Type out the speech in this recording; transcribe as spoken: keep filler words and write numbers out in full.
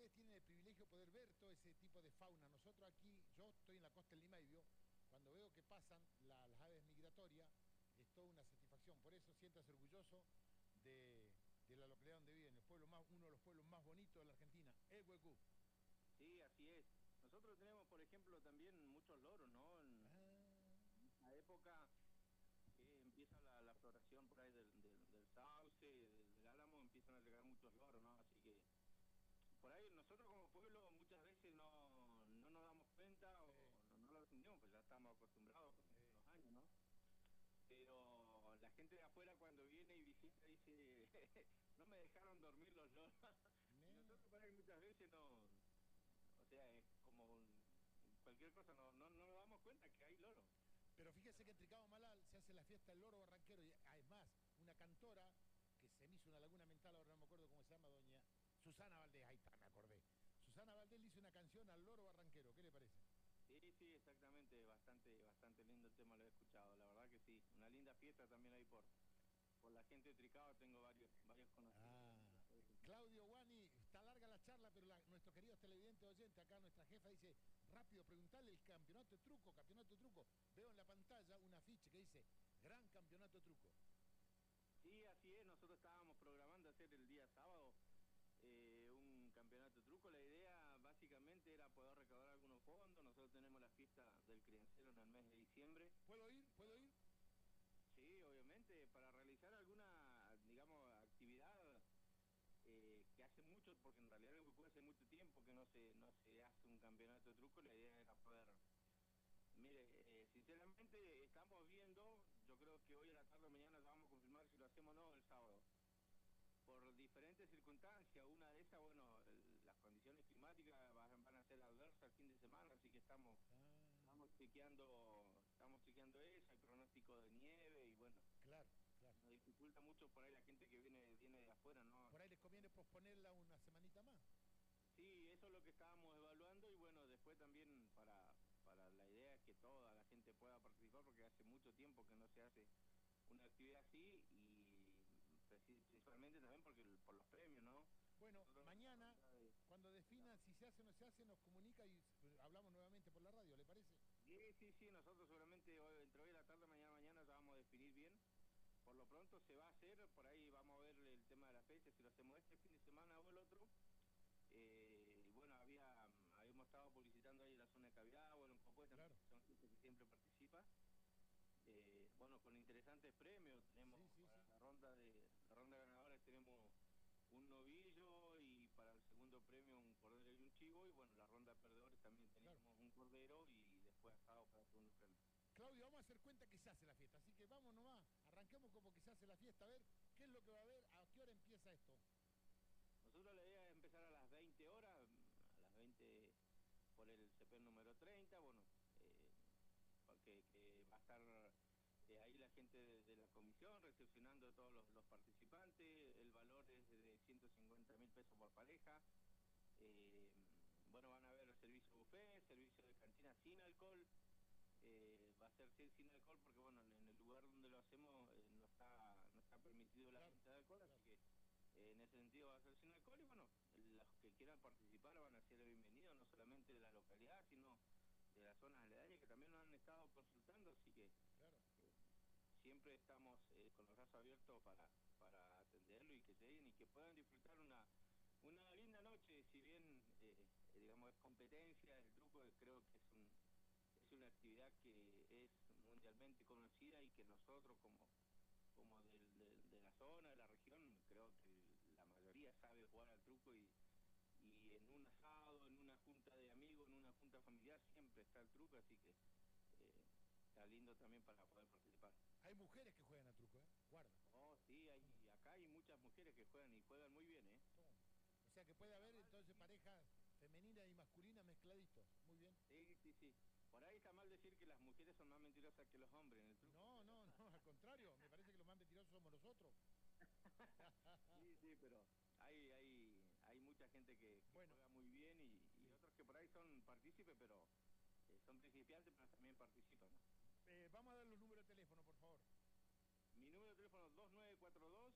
ustedes tienen el privilegio de poder ver todo ese tipo de fauna. Nosotros aquí, yo estoy en la costa del Lima y vio, cuando veo que pasan la, las aves migratorias, es toda una satisfacción. Por eso siéntase orgulloso de, de la localidad donde viven, el pueblo más, uno de los pueblos más bonitos de la Argentina, el Huecú. Sí, así es. Nosotros tenemos, por ejemplo, también muchos loros, ¿no? En Ah, la época que empieza la, la floración por ahí del, del, del sauce, del, del álamo, empiezan a llegar muchos loros, ¿no? Así que por ahí nosotros como pueblo muchas veces no, no nos damos cuenta sí, o no, no lo entendemos, pues ya estamos acostumbrados con sí. los años, ¿no? Pero la gente de afuera cuando viene y visita dice, no me dejaron dormir los loros. Y Ne. nosotros por ahí muchas veces no, o sea, es como un- cualquier cosa, no, no, no nos damos cuenta que hay loro. Pero fíjese que en Tricao Malal se hace la fiesta del loro barranquero y además una cantora que se me hizo una laguna mental, ahora no me acuerdo cómo se llama, doña Susana Valdés, ahí está, me acordé. Susana Valdés le hizo una canción al loro barranquero, ¿qué le parece? Sí, sí, exactamente, bastante, bastante lindo el tema, lo he escuchado, la verdad que sí. Una linda fiesta también ahí por, por la gente de Tricao, tengo varios, varios conocidos. Ah, Claudio Guani, está larga la charla, pero la, nuestro querido televidente oyente, acá nuestra jefa dice, rápido, preguntarle el campeonato de truco, campeonato de truco. Veo en la pantalla un afiche que dice, gran campeonato de truco. Sí, así es, nosotros estábamos programando hacer el día sábado eh, un campeonato de truco. La idea básicamente era poder recaudar algunos fondos. Nosotros tenemos la fiesta del criancero en el mes de diciembre. ¿Puedo ir? ¿Puedo ir? Sí, obviamente, para realizar alguna, digamos, actividad eh, que hace mucho, porque en realidad en hace mucho tiempo que no se, no se hace un campeonato de truco, la idea era poder... Mire, eh, sinceramente estamos viendo, yo creo que hoy a la tarde o mañana vamos a confirmar si lo hacemos o no el sábado. Por diferentes circunstancias, una de esas, bueno, el, las condiciones climáticas van, van a ser adversas el fin de semana, así que estamos Ah, estamos chequeando, estamos chequeando eso, hay pronóstico de nieve y bueno, claro, claro. nos dificulta mucho por ahí la gente que viene viene de afuera, ¿no? Por ahí les conviene posponerla una semanita más. Sí, eso es lo que estábamos evaluando y bueno, después también para, para la idea es que toda la gente pueda participar porque hace mucho tiempo que no se hace una actividad así y preci- principalmente también porque el- por los premios, ¿no? Bueno, Nosotros en la mañana, ronda de, cuando de la definan si se hace o no se hace, nos comunica y hablamos nuevamente por la radio, ¿le parece? Sí, sí, sí, nosotros seguramente hoy, entre hoy y la tarde, mañana, mañana ya vamos a definir bien. Por lo pronto se va a hacer, por ahí vamos a ver el tema de la fecha, si lo hacemos este fin de semana o el otro. Eh, y bueno, había, mm, habíamos estado publicitando ahí la zona de Cavidad, bueno, en Copuesta, Claro. que son gente que siempre participa. Eh, bueno, con interesantes premios, Sí, tenemos sí, sí. para la ronda de la ronda ganadora tenemos un novillo y para el segundo premio un cordero y un chivo y bueno, la ronda de perdedores también Claro. teníamos un cordero y después asado para el segundo premio. Claudio, vamos a hacer cuenta que se hace la fiesta, así que vamos nomás, arranquemos como que se hace la fiesta, a ver qué es lo que va a haber, a qué hora empieza esto. Nosotros la idea es empezar a las veinte horas, mm, a las veinte por el C P número treinta, bueno, eh, porque que va a estar eh, ahí la gente de, de la comisión recepcionando a todos los, los participantes, el valor es de ciento cincuenta mil pesos por pareja, eh, bueno, van a haber servicio buffet, servicio de cantina sin alcohol, eh, va a ser sin, sin alcohol porque bueno, en el lugar donde lo hacemos eh, no está no está permitido la Claro, venta de alcohol, claro. así que eh, en ese sentido va a ser sin alcohol y bueno, los que quieran participar van a ser bienvenidos, no solamente de la localidad, sino de las zonas aledañas que también nos han estado consultando, así que Claro. eh, siempre estamos eh, con los brazos abiertos para, para atenderlo y que lleguen y que puedan disfrutar una, una linda noche, si bien eh, eh, digamos es competencia, el truco creo que es un es una actividad que es mundialmente conocida y que nosotros como como del, del- de la zona, de la región, creo que la mayoría sabe jugar al truco y, y en un asado, en una junta de amigos, en una junta familiar siempre está el truco, así que eh, está lindo también para poder participar. Hay mujeres que juegan a truco, ¿eh? Guarda. Oh, sí, Toma, hay, acá hay muchas mujeres que juegan y juegan muy bien, ¿eh? toma. O sea que No puede está haber mal entonces decir. parejas femeninas y masculinas mezcladitos. Muy bien. Sí, sí, sí. Por ahí está mal decir que las mujeres son más mentirosas que los hombres en el truco, No, pero... no, no, al contrario, me parece que los más mentirosos somos nosotros. Sí, sí, pero hay hay hay mucha gente que, que Bueno, juega muy bien y, y sí. otros que por ahí son partícipes, pero eh, son principiantes, pero también participan, ¿no? Eh, vamos a dar los números de teléfono, por favor. Mi número de teléfono es dos nueve cuatro dos